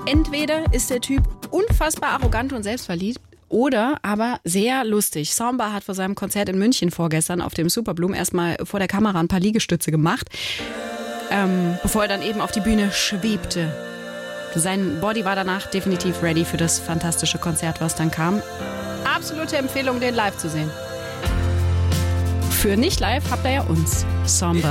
Entweder ist der Typ unfassbar arrogant und selbstverliebt oder aber sehr lustig. Samba hat vor seinem Konzert in München vorgestern auf dem Superbloom erstmal vor der Kamera ein paar Liegestütze gemacht, bevor er dann eben auf die Bühne schwebte. Sein Body war danach definitiv ready für das fantastische Konzert, was dann kam. Absolute Empfehlung, den live zu sehen. Für nicht live habt ihr ja uns, Samba.